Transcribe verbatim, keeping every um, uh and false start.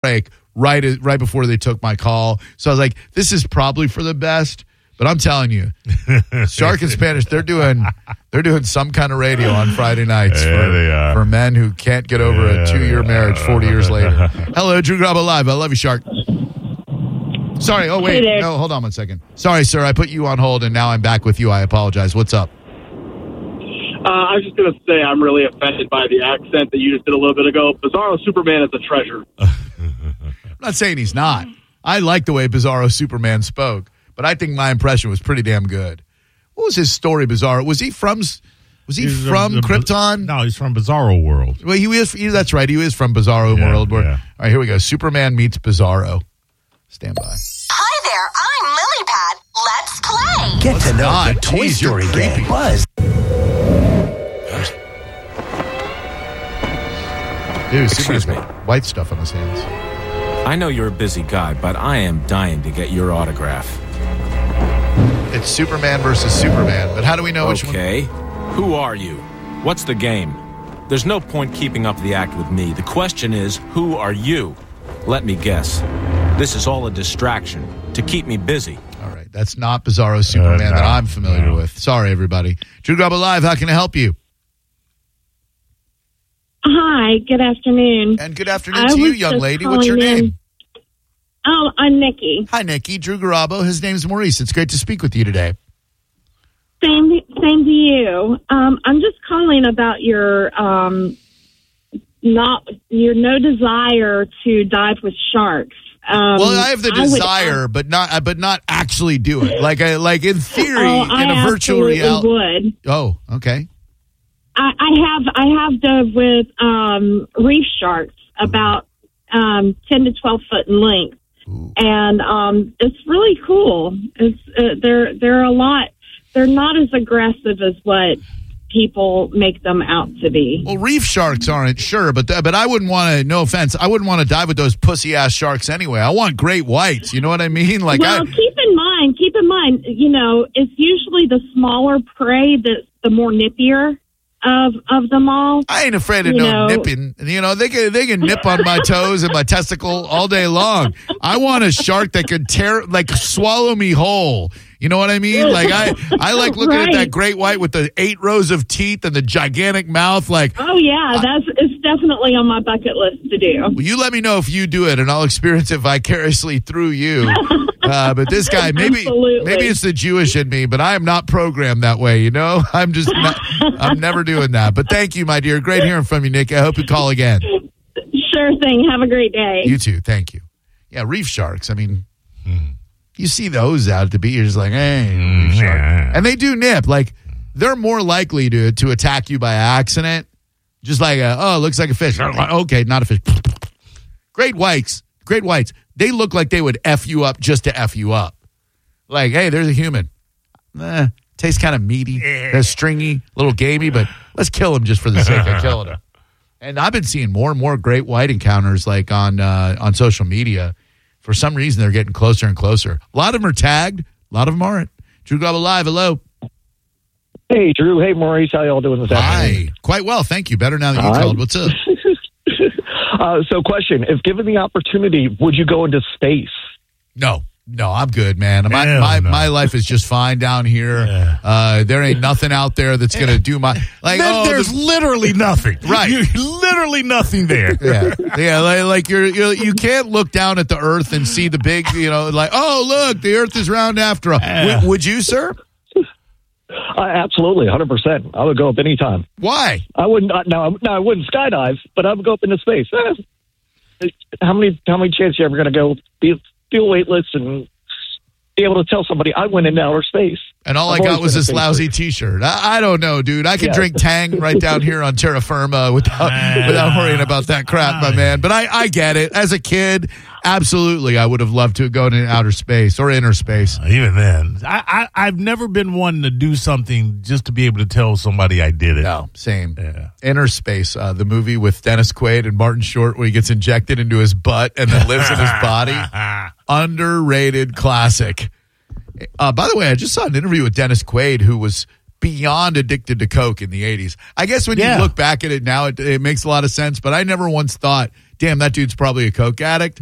break right right before they took my call. So I was like, this is probably for the best. But I'm telling you, Shark and Spanish, they're doing they're doing some kind of radio on Friday nights yeah, for, they are. for men who can't get over yeah, a two-year marriage forty years later. Hello, Drew Garabo Live. I love you, Shark. Sorry. Oh, wait. Hey no, hold on one second. Sorry, sir. I put you on hold, and now I'm back with you. I apologize. What's up? Uh, I was just going to say I'm really offended by the accent that you just did a little bit ago. Bizarro Superman is a treasure. I'm not saying he's not. I like the way Bizarro Superman spoke. But I think my impression was pretty damn good. What was his story, Bizarro? Was he from? Was he he's from a, a, Krypton? No, he's from Bizarro World. Well, he is. He, that's right. He is from Bizarro yeah, World. Where, yeah. All right, here we go. Superman meets Bizarro. Stand by. Hi there, I'm Lilypad. Let's play. Get Let's to know not. the Toy Jeez, Story you're gang. creepy. Buzz. Dude, Excuse Superman's got white stuff on his hands. I know you're a busy guy, but I am dying to get your autograph. It's Superman versus Superman, but how do we know which one? Okay. Who are you? What's the game? There's no point keeping up the act with me. The question is, who are you? Let me guess. This is all a distraction to keep me busy. All right, that's not Bizarro Superman Uh, no, that I'm familiar no. with. Sorry, everybody. Drew Garabo Live, how can I help you? Hi, good afternoon. And good afternoon I to you, was young just lady. What's your calling in- name? Oh, I'm Nikki. Hi, Nikki. Drew Garabo. His name's Maurice. It's great to speak with you today. Same, same to you. Um, I'm just calling about your um, not your no desire to dive with sharks. Um, Well, I have the I would- desire, but not but not actually do it. Like I like in theory, oh, in I a virtual absolutely reality. would. Oh, okay. I, I have I have dove with um, reef sharks about um, ten to twelve foot in length. Ooh. And um, it's really cool. It's uh, they're they're a lot. They're not as aggressive as what people make them out to be. Well, reef sharks aren't sure, but but I wouldn't want to. No offense, I wouldn't want to dive with those pussy ass sharks anyway. I want great whites. You know what I mean? Like, well, I, keep in mind, keep in mind, you know, it's usually the smaller prey that's the more nippier of of them all. I ain't afraid of You no know- nipping. You know, they can they can nip on my toes and my testicle all day long. I want a shark that could tear, like, swallow me whole. You know what I mean? Like I, I like looking at Right. that great white with the eight rows of teeth and the gigantic mouth. Like, Oh yeah, that's it's definitely on my bucket list to do. well, you let me know if you do it, and I'll experience it vicariously through you. Uh, but this guy, maybe Absolutely. maybe it's the Jewish in me, but I am not programmed that way. You know, I'm just not, I'm never doing that. But thank you, my dear. Great hearing from you, Nick. I hope you call again. Sure thing. Have a great day. You too. Thank you. Yeah, reef sharks. I mean, you see those out at the beach. You're just like, hey, reef shark. yeah. And they do nip. Like, they're more likely to to attack you by accident. Just like, a, oh, it looks like a fish. Okay, not a fish. Great whites. Great whites. They look like they would F you up just to F you up. Like, hey, there's a human. Eh, tastes kind of meaty. They're stringy, a little gamey, but let's kill him just for the sake of killing him. And I've been seeing more and more great white encounters, like on uh, on social media. For some reason, they're getting closer and closer. A lot of them are tagged. A lot of them aren't. Drew Garabo Live, hello. Hey, Drew. Hey, Maurice. How y'all doing this afternoon? Hi. Quite well, thank you. Better now that you All right. called. What's up? uh, so, question: if given the opportunity, would you go into space? No. No, I'm good, man. My Hell my, no. my life is just fine down here. Yeah. Uh, there ain't nothing out there that's going to do my... like. Then oh, there's the- literally nothing. Right. You, literally nothing there. Yeah, yeah, like, like you're, you're you can't look down at the Earth and see the big, you know, like, oh look, the Earth is round after all. Yeah. Would, would you, sir? Uh, absolutely, one hundred percent. I would go up anytime. Why? I wouldn't. Uh, no, no, I wouldn't skydive, but I would go up into space. Eh, how many? How many chances you ever going to go feel, feel weightless and be able to tell somebody I went into outer space? And all I've I got always was been a this space lousy freak. T-shirt. I, I don't know, dude. I could Yeah. drink Tang right down here on terra firma without Ah. without worrying about that crap, my man. But I, I get it. As a kid, absolutely, I would have loved to go into outer space or inner space. Even then, I, I, I've never been one to do something just to be able to tell somebody I did it. No, same. Yeah. Inner Space, uh, the movie with Dennis Quaid and Martin Short, where he gets injected into his butt and then lives in his body. Underrated classic. Uh, by the way, I just saw an interview with Dennis Quaid, who was beyond addicted to coke in the eighties. I guess when Yeah. you look back at it now, it, it makes a lot of sense, but I never once thought damn, that dude's probably a coke addict.